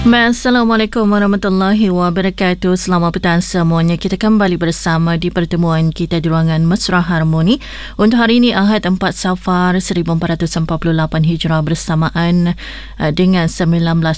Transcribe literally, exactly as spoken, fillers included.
Assalamualaikum warahmatullahi wabarakatuh. Selamat petang semuanya. Kita kembali bersama di pertemuan kita di ruangan Mesra Harmoni. Untuk hari ini Ahad empat Safar seribu empat ratus empat puluh lapan Hijrah bersamaan dengan sembilan belas